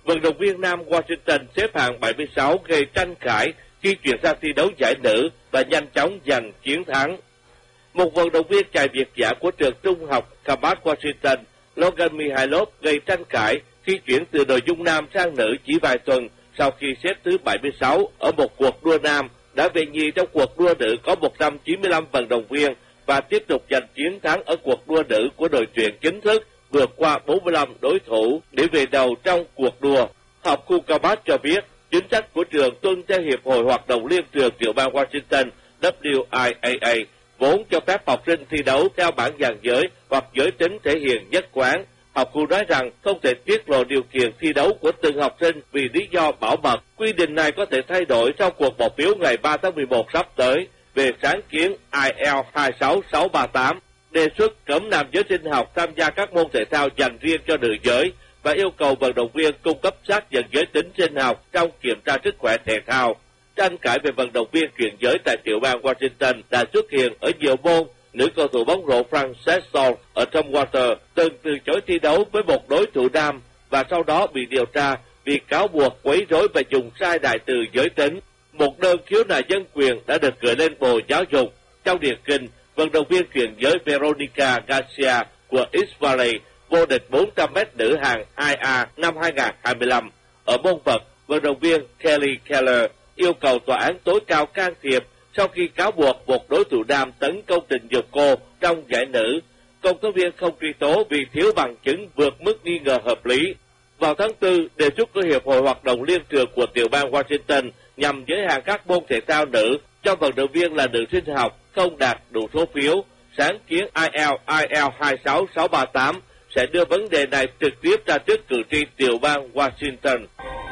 Vận động viên nam Washington xếp hạng 76 gây tranh cãi khi chuyển sang thi đấu giải nữ và nhanh chóng giành chiến thắng. Một vận động viên chạy việt dã của trường trung học Cabot Washington, Logan Mihailov, gây tranh cãi khi chuyển từ nội dung nam sang nữ chỉ vài tuần sau khi xếp thứ 76 ở một cuộc đua nam, đã về nhì trong cuộc đua nữ có 195 vận động viên và tiếp tục giành chiến thắng ở cuộc đua nữ của đội tuyển chính thức, vượt qua 45 đối thủ để về đầu trong cuộc đua. Học khu Cabot cho biết, chính sách của trường tuân theo Hiệp hội Hoạt động Liên trường Tiểu bang Washington WIAA, vốn cho phép học sinh thi đấu theo bảng dàn giới hoặc giới tính thể hiện nhất quán. Học khu nói rằng không thể tiết lộ điều kiện thi đấu của từng học sinh vì lý do bảo mật. Quy định này có thể thay đổi sau cuộc bỏ phiếu ngày 3 tháng 11 sắp tới về sáng kiến IL 26638, đề xuất cấm nam giới sinh học tham gia các môn thể thao dành riêng cho nữ giới và yêu cầu vận động viên cung cấp xác nhận giới tính sinh học trong kiểm tra sức khỏe thể thao. Tranh cãi về vận động viên chuyển giới tại tiểu bang Washington đã xuất hiện ở nhiều môn. Nữ cầu thủ bóng rổ Frances Sol ở Tumwater từng từ chối thi đấu với một đối thủ nam và sau đó bị điều tra vì cáo buộc quấy rối và dùng sai đại từ giới tính. Một đơn khiếu nại dân quyền đã được gửi lên Bộ Giáo dục. Trong điển kinh, vận động viên chuyển giới Veronica Garcia của East Valley vô địch 400m nữ hạng 2A năm 2025. Ở môn vật, vận động viên Kelly Keller yêu cầu tòa án tối cao can thiệp sau khi cáo buộc một đối thủ nam tấn công tình dục cô trong giải nữ. Công tố viên không truy tố vì thiếu bằng chứng vượt mức nghi ngờ hợp lý. Vào tháng 4, đề xuất của Hiệp hội Hoạt động Liên trường của tiểu bang Washington nhằm giới hạn các môn thể thao nữ cho vận động viên là nữ sinh học không đạt đủ số phiếu. Sáng kiến IL 26638 sẽ đưa vấn đề này trực tiếp ra trước cử tri tiểu bang Washington.